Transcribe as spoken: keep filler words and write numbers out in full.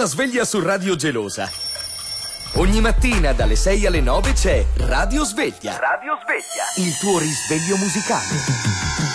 sveglia su Radio Gelosa. Ogni mattina dalle sei alle nove c'è Radio Sveglia. Radio Sveglia. Il tuo risveglio musicale.